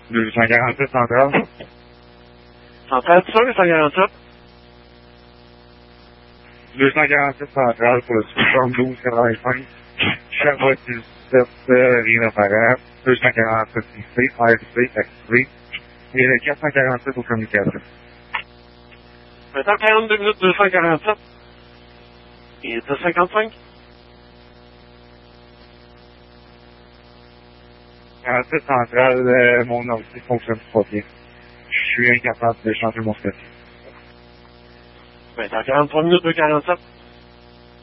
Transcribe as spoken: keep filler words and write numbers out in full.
deux cent quarante-sept centrale. Centrale, c'est ça, deux cent quarante-sept? deux cent quarante-sept centrale pour le soixante-douze quatre-vingt-cinq. Chabot dix-sept, euh, rien à faire. deux cent quarante-sept ici, R C, activé. Et le quatre cent quarante-sept aux communications. vingt heures quarante-deux minutes, deux cent quarante-sept. Et deux cinquante-cinq? quarante-sept centrale, euh, mon ordi fonctionne pas bien. Je suis incapable de changer mon statut. vingt heures quarante-trois minutes, deux quarante-sept.